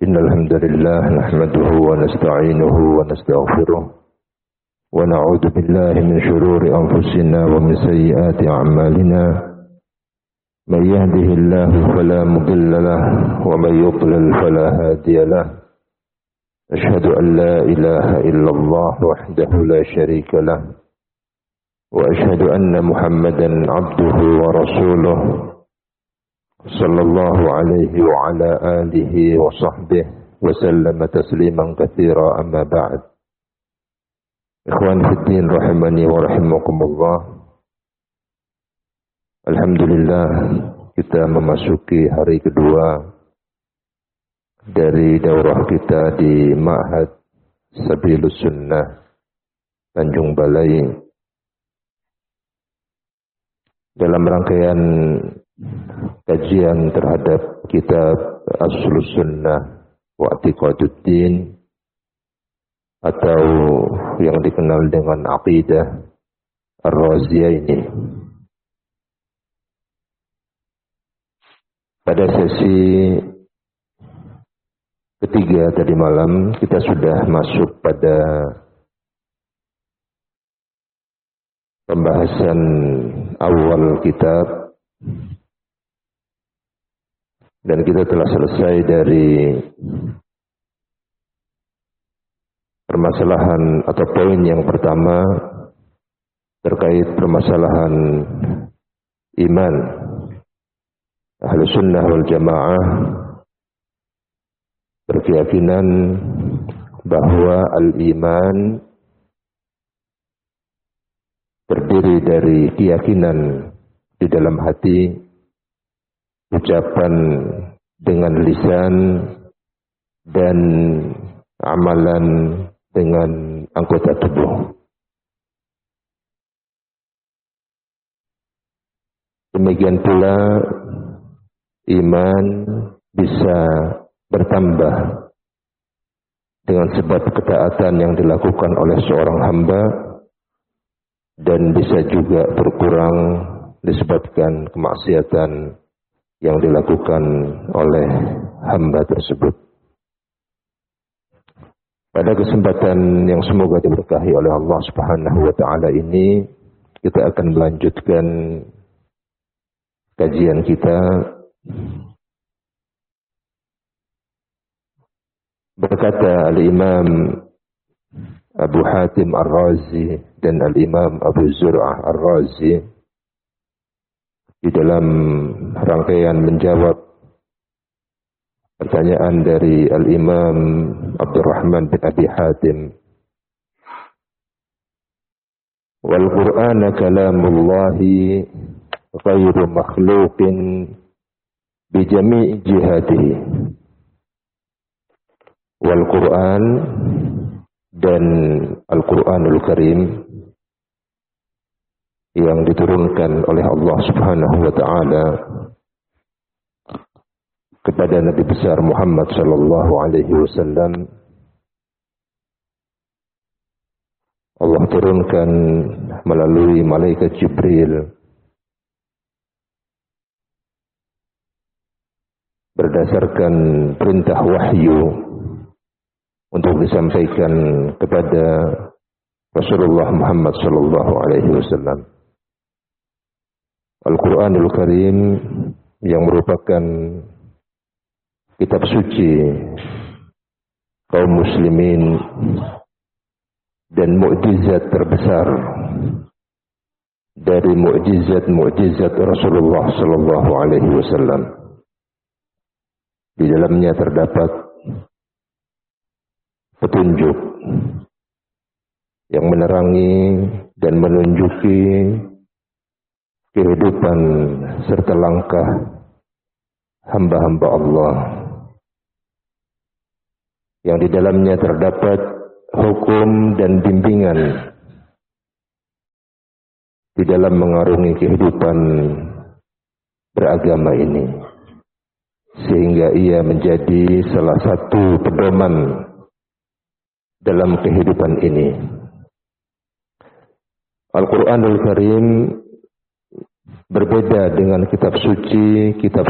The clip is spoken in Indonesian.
إن الحمد لله نحمده ونستعينه ونستغفره ونعوذ بالله من شرور أنفسنا ومن سيئات أعمالنا من يهده الله فلا مضل له ومن يضلل فلا هادي له أشهد أن لا إله إلا الله وحده لا شريك له وأشهد أن محمدا عبده ورسوله صلى الله عليه وعلى آله وصحبه وسلم تسليما كثيرا أما بعد. Ikhwan fiddin rahimani wa rahimakumullah. Alhamdulillah kita memasuki hari kedua dari daurah kita di Ma'had Sabilus Sunnah Tanjung Balai dalam rangkaian kajian terhadap kitab Aslus Sunnah wa I'tiqaduddin atau yang dikenal dengan Aqidah Ar-Raziyah ini. Pada sesi ketiga tadi malam kita sudah masuk pada pembahasan awal kitab dan kita telah selesai dari permasalahan atau poin yang pertama terkait permasalahan iman. Ahlus Sunnah wal Jamaah berkeyakinan bahwa al-iman terdiri dari keyakinan di dalam hati, ucapan dengan lisan, dan amalan dengan anggota tubuh. Demikian pula iman bisa bertambah dengan sebab ketaatan yang dilakukan oleh seorang hamba dan bisa juga berkurang disebabkan kemaksiatan yang dilakukan oleh hamba tersebut. Pada kesempatan yang semoga diberkahi oleh Allah Subhanahu wa taala ini, kita akan melanjutkan kajian kita berkata al-Imam Abu Hatim Ar-Razi dan al-Imam Abu Zur'ah Ar-Razi di dalam rangkaian menjawab pertanyaan dari al-Imam Abdurrahman bin Abi Hatim. Wal Qur'an kalamullahi ghairu makhluqin bi jami'i jihatihi. Wal Qur'an dan Al-Qur'anul Karim yang diturunkan oleh Allah Subhanahu wa taala kepada Nabi besar Muhammad sallallahu alaihi wasallam, Allah turunkan melalui malaikat Jibril berdasarkan perintah wahyu untuk disampaikan kepada Rasulullah Muhammad sallallahu alaihi wasallam. Al-Qur'anul Karim yang merupakan kitab suci kaum muslimin dan mukjizat terbesar dari mukjizat Rasulullah sallallahu alaihi wasallam. Di dalamnya terdapat petunjuk yang menerangi dan menunjuki kehidupan serta langkah hamba-hamba Allah, yang di dalamnya terdapat hukum dan bimbingan di dalam mengarungi kehidupan beragama ini, sehingga ia menjadi salah satu pedoman dalam kehidupan ini. Al-Qur'anul Karim berbeda dengan kitab suci